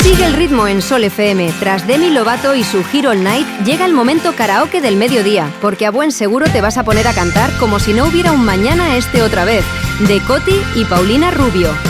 Sigue el ritmo en Sol FM. Tras Demi Lovato y su Hero Night, llega el momento karaoke del mediodía, porque a buen seguro te vas a poner a cantar como si no hubiera un mañana otra vez, de Coti y Paulina Rubio.